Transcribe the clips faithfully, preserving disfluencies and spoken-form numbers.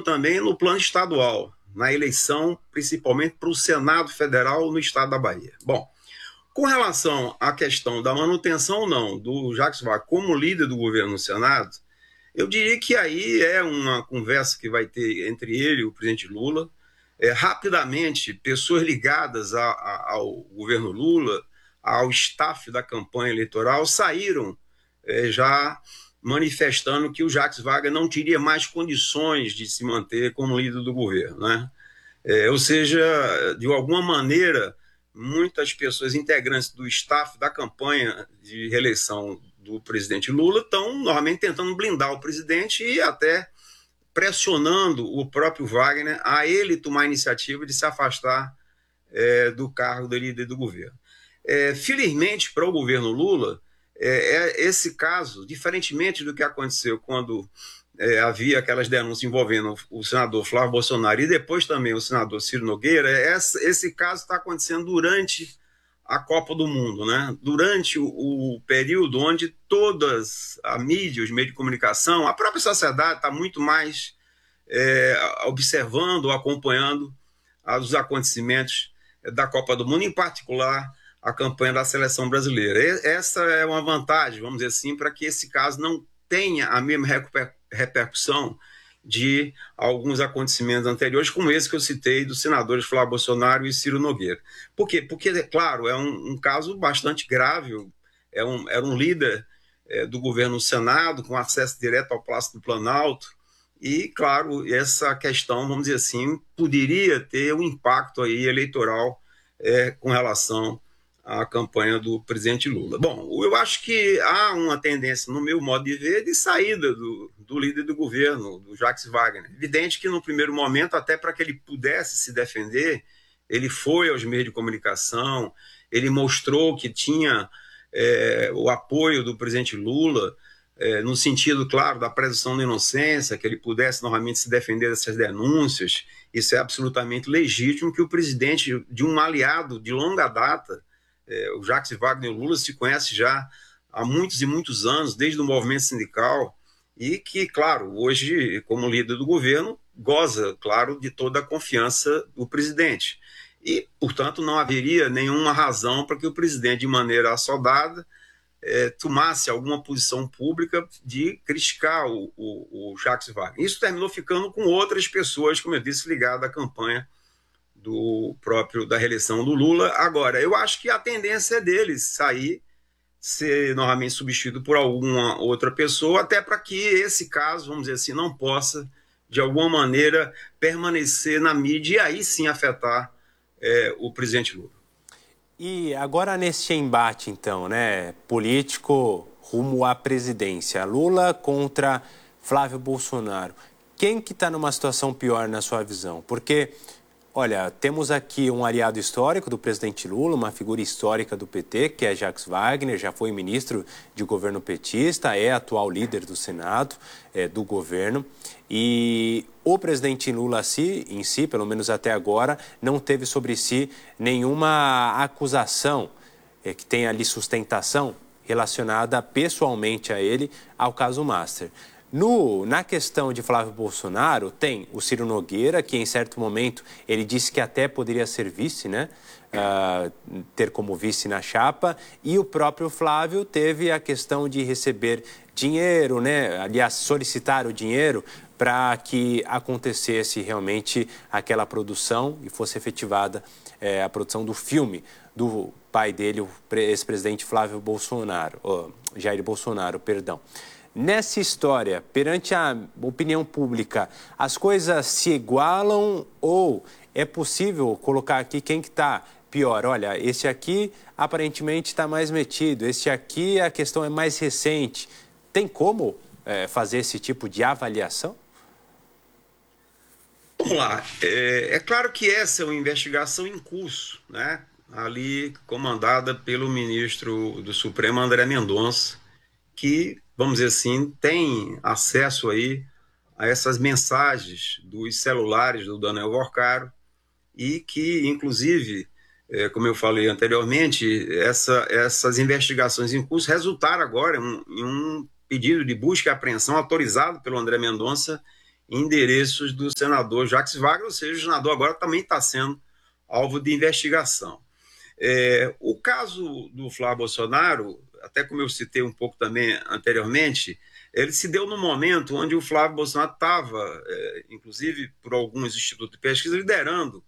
também no plano estadual, na eleição, principalmente para o Senado Federal no estado da Bahia. Bom, com relação à questão da manutenção ou não do Jacques Wagner como líder do governo no Senado, eu diria que aí é uma conversa que vai ter entre ele e o presidente Lula. É, rapidamente, pessoas ligadas a, a, ao governo Lula, ao staff da campanha eleitoral, saíram é, já manifestando que o Jacques Wagner não teria mais condições de se manter como líder do governo, né? É, ou seja, de alguma maneira, muitas pessoas integrantes do staff da campanha de reeleição do presidente Lula estão normalmente tentando blindar o presidente e até pressionando o próprio Wagner a ele tomar a iniciativa de se afastar é, do cargo de líder do governo. É, felizmente para o governo Lula, é, é esse caso, diferentemente do que aconteceu quando é, havia aquelas denúncias envolvendo o senador Flávio Bolsonaro e depois também o senador Ciro Nogueira, essa, esse caso está acontecendo durante a Copa do Mundo, né? Durante o, o período onde todas a mídia, os meios de comunicação, a própria sociedade está muito mais é, observando, acompanhando os acontecimentos da Copa do Mundo, em particular a campanha da seleção brasileira. Essa é uma vantagem, vamos dizer assim, para que esse caso não tenha a mesma repercussão de alguns acontecimentos anteriores, como esse que eu citei dos senadores Flávio Bolsonaro e Ciro Nogueira. Por quê? Porque, é claro, é um, um caso bastante grave, é um, era um líder é, do governo no Senado, com acesso direto ao Palácio do Planalto, e, claro, essa questão, vamos dizer assim, poderia ter um impacto aí eleitoral é, com relação à campanha do presidente Lula. Bom, eu acho que há uma tendência, no meu modo de ver, de saída do, do líder do governo, do Jacques Wagner. Evidente que, no primeiro momento, até para que ele pudesse se defender, ele foi aos meios de comunicação, ele mostrou que tinha é, o apoio do presidente Lula, é, no sentido, claro, da presunção de inocência, que ele pudesse novamente se defender dessas denúncias. Isso é absolutamente legítimo, que o presidente de um aliado de longa data, é, o Jacques Wagner e o Lula se conhece já há muitos e muitos anos, desde o movimento sindical, e que, claro, hoje, como líder do governo, goza, claro, de toda a confiança do presidente. E, portanto, não haveria nenhuma razão para que o presidente, de maneira assodada, é, tomasse alguma posição pública de criticar o, o, o Jacques Wagner. Isso terminou ficando com outras pessoas, como eu disse, ligadas à campanha do próprio, da reeleição do Lula. Agora, eu acho que a tendência é deles sair, ser novamente substituído por alguma outra pessoa, até para que esse caso, vamos dizer assim, não possa, de alguma maneira, permanecer na mídia e aí sim afetar é, o presidente Lula. E agora neste embate, então, né, político rumo à presidência, Lula contra Flávio Bolsonaro, quem que está numa situação pior na sua visão? Porque, olha, temos aqui um aliado histórico do presidente Lula, uma figura histórica do P T, que é Jacques Wagner, já foi ministro de governo petista, é atual líder do Senado, é, do governo. E o presidente Lula si, em si, pelo menos até agora, não teve sobre si nenhuma acusação é, que tenha ali sustentação relacionada pessoalmente a ele ao caso Master. No, na questão de Flávio Bolsonaro, tem o Ciro Nogueira, que em certo momento ele disse que até poderia ser vice, né? Uh, ter como vice na chapa, e o próprio Flávio teve a questão de receber dinheiro, né? Aliás, solicitar o dinheiro para que acontecesse realmente aquela produção e fosse efetivada é, a produção do filme do pai dele, o ex-presidente Flávio Bolsonaro, oh, Jair Bolsonaro, perdão. Nessa história, perante a opinião pública, as coisas se igualam ou é possível colocar aqui quem que está pior? Olha, esse aqui aparentemente está mais metido, esse aqui a questão é mais recente. Tem como é, fazer esse tipo de avaliação? Vamos lá. É, é claro que essa é uma investigação em curso, né? Ali comandada pelo ministro do Supremo, André Mendonça, que, vamos dizer assim, tem acesso aí a essas mensagens dos celulares do Daniel Vorcaro e que, inclusive, é, como eu falei anteriormente, essa, essas investigações em curso resultaram agora em um, em um pedido de busca e apreensão autorizado pelo André Mendonça endereços do senador Jacques Wagner, ou seja, o senador agora também está sendo alvo de investigação. É, o caso do Flávio Bolsonaro, até como eu citei um pouco também anteriormente, ele se deu no momento onde o Flávio Bolsonaro estava, é, inclusive por alguns institutos de pesquisa, liderando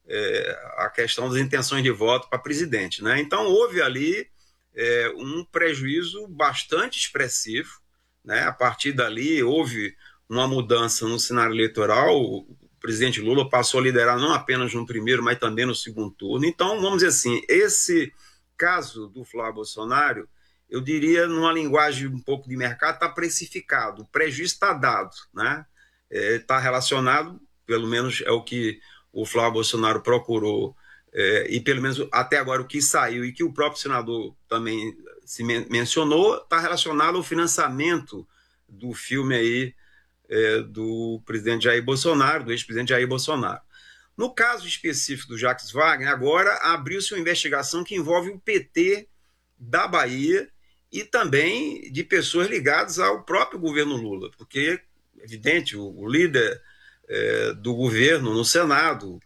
é, a questão das intenções de voto para presidente, né? Então houve ali é, um prejuízo bastante expressivo, né? A partir dali houve uma mudança no cenário eleitoral. O presidente Lula passou a liderar não apenas no primeiro, mas também no segundo turno. Então, vamos dizer assim, esse caso do Flávio Bolsonaro, eu diria, numa linguagem um pouco de mercado, está precificado, o prejuízo está dado, né? Está relacionado, pelo menos é o que o Flávio Bolsonaro procurou, é, e pelo menos até agora o que saiu e que o próprio senador também se men- mencionou, está relacionado ao financiamento do filme aí, É, do presidente Jair Bolsonaro, do ex-presidente Jair Bolsonaro. No caso específico do Jacques Wagner, agora abriu-se uma investigação que envolve o P T da Bahia e também de pessoas ligadas ao próprio governo Lula, porque, evidente, o, o líder é, do governo no Senado,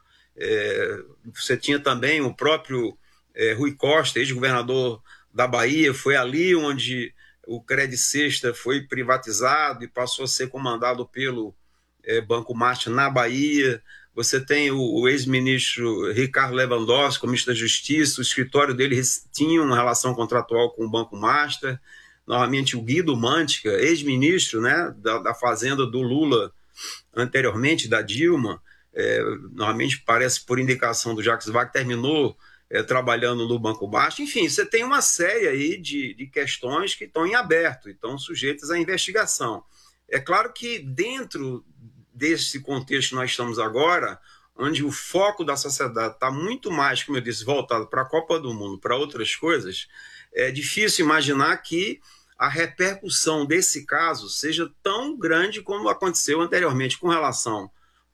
é, você tinha também o próprio é, Rui Costa, ex-governador da Bahia, foi ali onde o Credit Sexta foi privatizado e passou a ser comandado pelo é, Banco Master na Bahia. Você tem o, o ex-ministro Ricardo Lewandowski, como ministro da Justiça, o escritório dele tinha uma relação contratual com o Banco Master. Novamente, o Guido Mantega, ex-ministro, né, da, da Fazenda do Lula, anteriormente, da Dilma, é, novamente parece por indicação do Jacques Wagner, terminou É, trabalhando no Banco Baixo. Enfim, você tem uma série aí de, de questões que estão em aberto e estão sujeitas à investigação. É claro que dentro desse contexto que nós estamos agora, onde o foco da sociedade está muito mais, como eu disse, voltado para a Copa do Mundo, para outras coisas, é difícil imaginar que a repercussão desse caso seja tão grande como aconteceu anteriormente com relação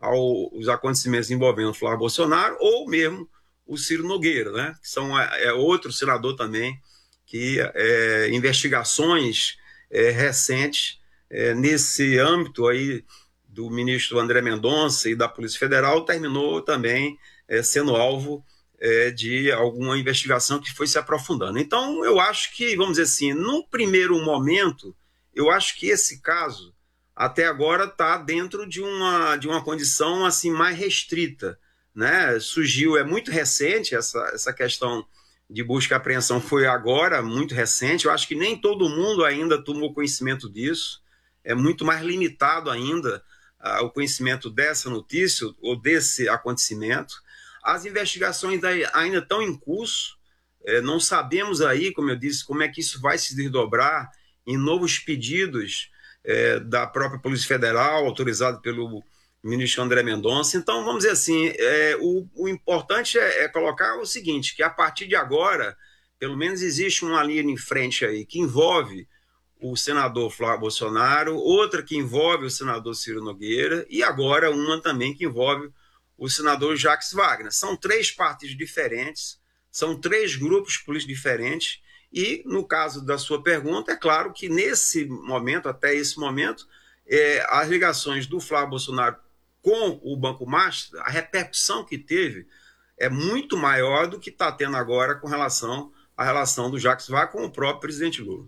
aos acontecimentos envolvendo Flávio Bolsonaro ou mesmo o Ciro Nogueira, né? Que são, é outro senador também que é, investigações é, recentes é, nesse âmbito aí do ministro André Mendonça e da Polícia Federal terminou também é, sendo alvo é, de alguma investigação que foi se aprofundando. Então, eu acho que, vamos dizer assim, num primeiro momento, eu acho que esse caso até agora está dentro de uma, de uma condição assim mais restrita, né? Surgiu, é muito recente essa, essa questão de busca e apreensão, foi agora, muito recente. Eu acho que nem todo mundo ainda tomou conhecimento disso, é muito mais limitado ainda uh, o conhecimento dessa notícia ou desse acontecimento. As investigações ainda estão em curso, é, não sabemos aí, como eu disse, como é que isso vai se desdobrar em novos pedidos é, da própria Polícia Federal, autorizado pelo ministro André Mendonça. Então, vamos dizer assim, é, o, o importante é, é colocar o seguinte, que a partir de agora, pelo menos existe uma linha em frente aí, que envolve o senador Flávio Bolsonaro, outra que envolve o senador Ciro Nogueira, e agora uma também que envolve o senador Jacques Wagner. São três partidos diferentes, são três grupos políticos diferentes, e no caso da sua pergunta, é claro que nesse momento, até esse momento, é, as ligações do Flávio Bolsonaro com o Banco Master, a repercussão que teve é muito maior do que está tendo agora com relação à relação do Jacques Wagner com o próprio presidente Lula.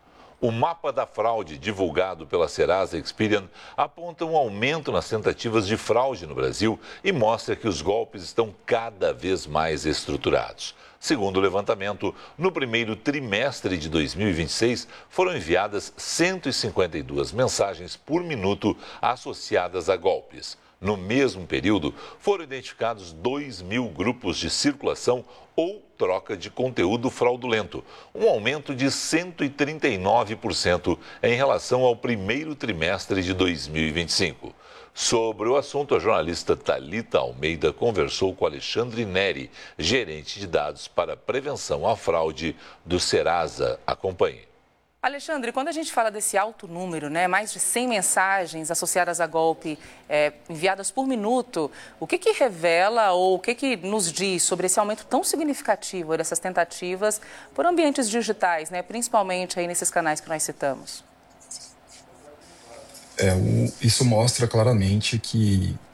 O mapa da fraude divulgado pela Serasa Experian aponta um aumento nas tentativas de fraude no Brasil e mostra que os golpes estão cada vez mais estruturados. Segundo o levantamento, no primeiro trimestre de dois mil e vinte e seis, foram enviadas cento e cinquenta e duas mensagens por minuto associadas a golpes. No mesmo período, foram identificados dois mil grupos de circulação ou troca de conteúdo fraudulento, um aumento de cento e trinta e nove por cento em relação ao primeiro trimestre de dois mil e vinte e cinco. Sobre o assunto, a jornalista Thalita Almeida conversou com Alexandre Neri, gerente de dados para a prevenção à fraude do Serasa. Acompanhe. Alexandre, quando a gente fala desse alto número, né, mais de cem mensagens associadas a golpe é, enviadas por minuto, o que que revela ou o que que nos diz sobre esse aumento tão significativo dessas tentativas por ambientes digitais, né, principalmente aí nesses canais que nós citamos? É, o, isso mostra claramente que